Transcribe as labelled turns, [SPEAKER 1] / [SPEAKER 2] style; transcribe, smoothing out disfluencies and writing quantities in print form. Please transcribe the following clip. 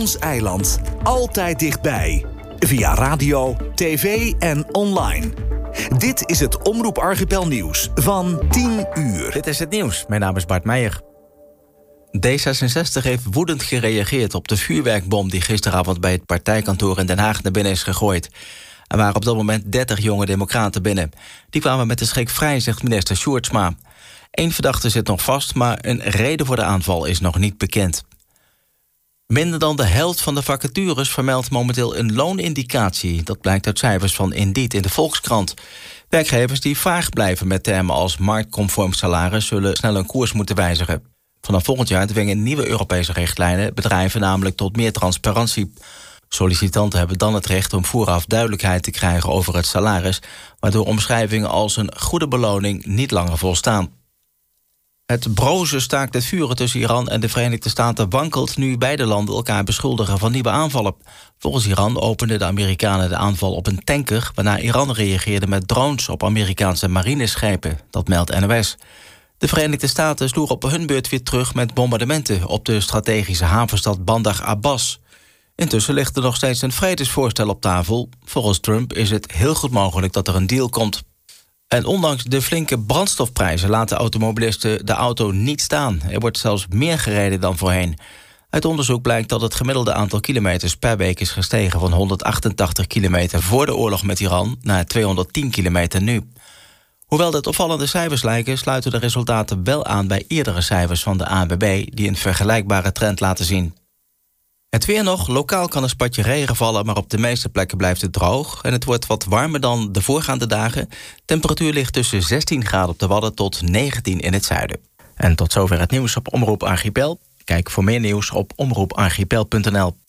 [SPEAKER 1] Ons eiland. Altijd dichtbij. Via radio, tv en online. Dit is het Omroep Archipel nieuws van 10 uur.
[SPEAKER 2] Dit is het nieuws. Mijn naam is Bart Meijer. D66 heeft woedend gereageerd op de vuurwerkbom die gisteravond bij het partijkantoor in Den Haag naar binnen is gegooid. Er waren op dat moment 30 jonge democraten binnen. Die kwamen met de schrik vrij, zegt minister Sjoerdsma. 1 verdachte zit nog vast, maar een reden voor de aanval is nog niet bekend. Minder dan de helft van de vacatures vermeldt momenteel een loonindicatie. Dat blijkt uit cijfers van Indeed in de Volkskrant. Werkgevers die vaag blijven met termen als marktconform salaris zullen snel een koers moeten wijzigen. Vanaf volgend jaar dwingen nieuwe Europese richtlijnen bedrijven namelijk tot meer transparantie. Sollicitanten hebben dan het recht om vooraf duidelijkheid te krijgen over het salaris, waardoor omschrijvingen als een goede beloning niet langer volstaan. Het broze staakt het vuren tussen Iran en de Verenigde Staten wankelt nu beide landen elkaar beschuldigen van nieuwe aanvallen. Volgens Iran openden de Amerikanen de aanval op een tanker, waarna Iran reageerde met drones op Amerikaanse marineschepen. Dat meldt NOS. De Verenigde Staten sloegen op hun beurt weer terug met bombardementen op de strategische havenstad Bandar Abbas. Intussen ligt er nog steeds een vredesvoorstel op tafel. Volgens Trump is het heel goed mogelijk dat er een deal komt. En ondanks de flinke brandstofprijzen laten automobilisten de auto niet staan. Er wordt zelfs meer gereden dan voorheen. Uit onderzoek blijkt dat het gemiddelde aantal kilometers per week is gestegen van 188 kilometer voor de oorlog met Iran naar 210 kilometer nu. Hoewel dat opvallende cijfers lijken, sluiten de resultaten wel aan bij eerdere cijfers van de ANWB die een vergelijkbare trend laten zien. Het weer nog, lokaal kan een spatje regen vallen, maar op de meeste plekken blijft het droog. En het wordt wat warmer dan de voorgaande dagen. Temperatuur ligt tussen 16 graden op de Wadden tot 19 in het zuiden. En tot zover het nieuws op Omroep Archipel. Kijk voor meer nieuws op omroeparchipel.nl.